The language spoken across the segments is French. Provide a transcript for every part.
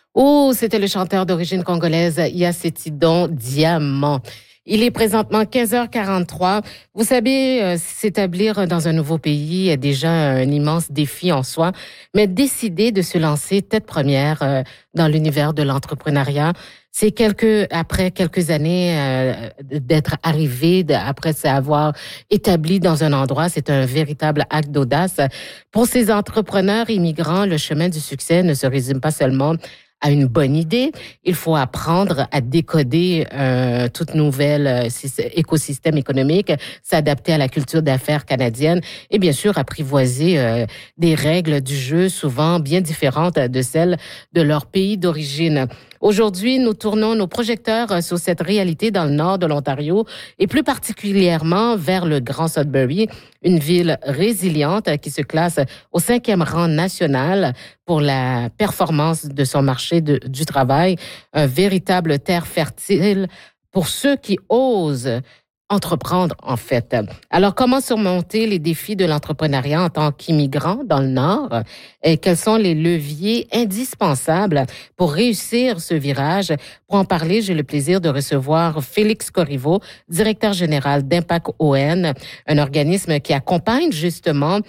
Oh, c'était le chanteur d'origine congolaise Yasetidon Diamant. Il est présentement 15h43. Vous savez, s'établir dans un nouveau pays est déjà un immense défi en soi, mais décider de se lancer tête première dans l'univers de l'entrepreneuriat, c'est après quelques années d'être arrivé, après s'avoir établi dans un endroit, c'est un véritable acte d'audace. Pour ces entrepreneurs immigrants, le chemin du succès ne se résume pas seulement à une bonne idée. Il faut apprendre à décoder toute nouvelle écosystème économique, s'adapter à la culture d'affaires canadienne et bien sûr apprivoiser des règles du jeu souvent bien différentes de celles de leur pays d'origine. Aujourd'hui, nous tournons nos projecteurs sur cette réalité dans le nord de l'Ontario et plus particulièrement vers le Grand Sudbury, une ville résiliente qui se classe au 5e rang national pour la performance de son marché du travail, un véritable terre fertile pour ceux qui osent entreprendre, en fait. Alors, comment surmonter les défis de l'entrepreneuriat en tant qu'immigrant dans le Nord? Et quels sont les leviers indispensables pour réussir ce virage? Pour en parler, j'ai le plaisir de recevoir Félix Corriveau, directeur général d'Impact ON, un organisme qui accompagne justement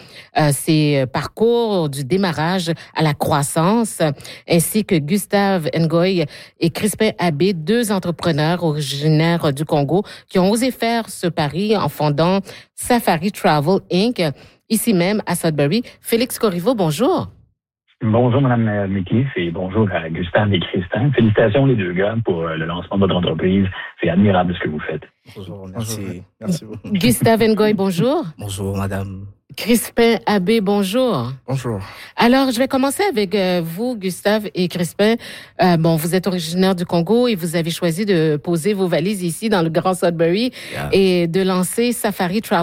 ces parcours du démarrage à la croissance, ainsi que Gustave Ngoy et Crispin Abbé, deux entrepreneurs originaires du Congo qui ont osé faire ce pari en fondant Safari Travel Inc., ici même à Sudbury. Félix Corriveau, bonjour. Bonjour, Mme Métis, et bonjour à Gustave et Christin. Félicitations les deux gars pour le lancement de votre entreprise. C'est admirable ce que vous faites. Bonjour, merci. Merci beaucoup. Gustave Ngoy, bonjour. Bonjour, madame. Crispin Abbé, bonjour. Bonjour. Alors, je vais commencer avec vous, Gustave et Crispin. Vous êtes originaire du Congo et vous avez choisi de poser vos valises ici dans le Grand Sudbury et de lancer Safari Travel